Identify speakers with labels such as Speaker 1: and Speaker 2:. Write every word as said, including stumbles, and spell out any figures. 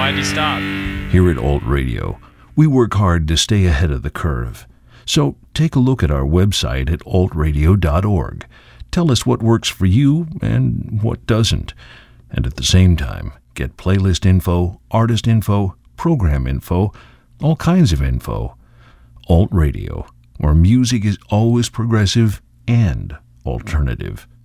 Speaker 1: Why'd you stop?
Speaker 2: Here at Alt Radio, we work hard to stay ahead of the curve. So take a look at our website at alt radio dot org. Tell us what works for you and what doesn't. And at the same time, get playlist info, artist info, program info, all kinds of info. Alt Radio, where music is always progressive and alternative.